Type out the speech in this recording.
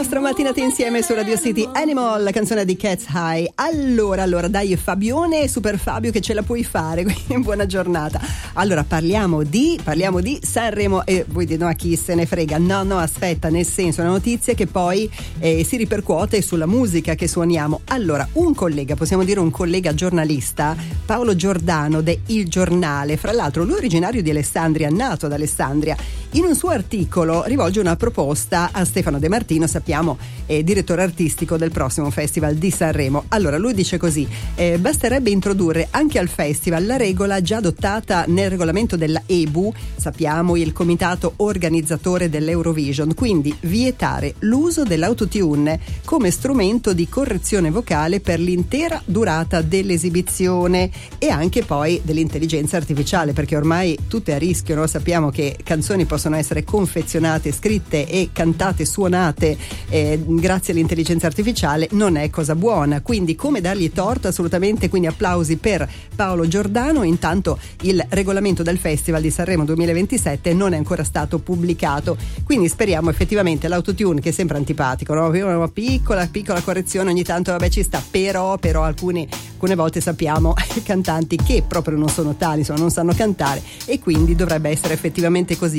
nostra mattinata insieme su Radio City Animal, la canzone di Cats High. Allora, dai Fabione, Super Fabio, che ce la puoi fare, quindi buona giornata. Allora, parliamo di Sanremo e voi dite no, a chi se ne frega. No, aspetta, nel senso, una notizia che poi si ripercuote sulla musica che suoniamo. Allora, un collega giornalista, Paolo Giordano de Il Giornale, fra l'altro lui è originario di Alessandria, nato ad Alessandria, in un suo articolo rivolge una proposta a Stefano De Martino, sappiamo è direttore artistico del prossimo Festival di Sanremo. Allora lui dice così: basterebbe introdurre anche al festival la regola già adottata nel regolamento della EBU, sappiamo il comitato organizzatore dell'Eurovision, quindi vietare l'uso dell'autotune come strumento di correzione vocale per l'intera durata dell'esibizione e anche poi dell'intelligenza artificiale, perché ormai tutto è a rischio, no? Sappiamo che canzoni possono essere confezionate, scritte e cantate, suonate grazie all'intelligenza artificiale, non è cosa buona, quindi come dargli torto? Assolutamente, quindi applausi per Paolo Giordano. Intanto il regolamento del Festival di Sanremo 2027 non è ancora stato pubblicato, quindi speriamo effettivamente l'autotune, che è sempre antipatico, no? Una piccola correzione ogni tanto vabbè ci sta, però alcune volte sappiamo cantanti che proprio non sono tali, non sanno cantare, e quindi dovrebbe essere effettivamente così.